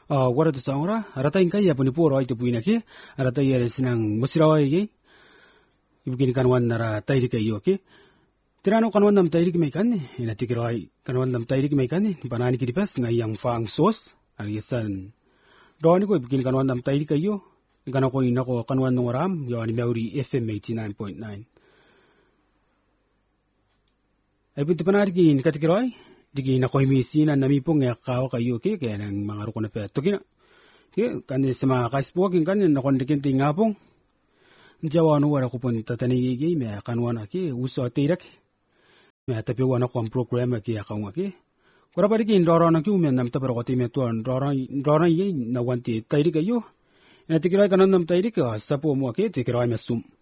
wara to saura rata inkai ya puni poro itu puina ke rata yere sinang musirawa ye ibugini kanwan nara tairi kai yo ke tirano kanwan nam tairi ki mekan ne ina tikirai kanwan nam tairi ki mekan ne banani ki dipas ngai yang fang sos alisan doni ko ibugini kanwan nam tairi kai yo gana ko ina ko kanwan ngoram yo ani Maori FM 89.9 ay punti panari ki nikatikirai digi na ko himisi na namipong ya kawa kayo ke kaya ng mga ruko na peto kina ke kanil sa mga kaispokin kanil na kondikin tingapong jawa no wala ko punta tanigi me kanwana ke uso atirak me tapiwa na ko ang program ke akaw ke kora pari ki ndoro na ki umen nam tapero ko time to ndoro ye na wanti tairi kayo na tikirai kanan nam tairi ka sapo mo ke tikirai mesum